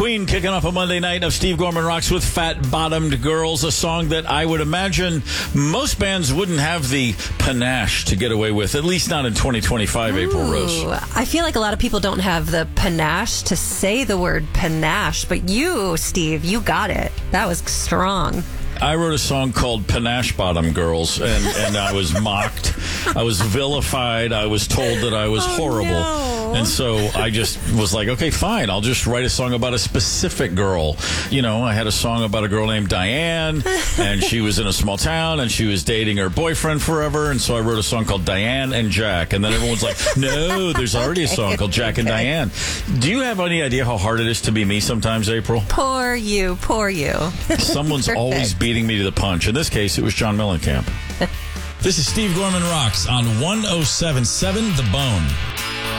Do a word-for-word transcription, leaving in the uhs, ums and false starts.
Queen kicking off a Monday night of Steve Gorman Rocks with Fat Bottomed Girls, a song that I would imagine most bands wouldn't have the panache to get away with, at least not in twenty twenty-five, Ooh, April Rose. I feel like a lot of people don't have the panache to say the word panache, but you, Steve, you got it. That was strong. I wrote a song called Panache Bottom Girls, and, and I was mocked. I was vilified. I was told that I was oh, horrible. No. And so I just was like, okay, fine. I'll just write a song about a specific girl. You know, I had a song about a girl named Diane, and she was in a small town, and she was dating her boyfriend forever. And so I wrote a song called Diane and Jack. And then everyone's like, no, there's already a song called Jack and Diane. Do you have any idea how hard it is to be me sometimes, April? Poor you, poor you. Someone's always beating me to the punch. In this case, it was John Mellencamp. This is Steve Gorman Rocks on one oh seven point seven The Bone.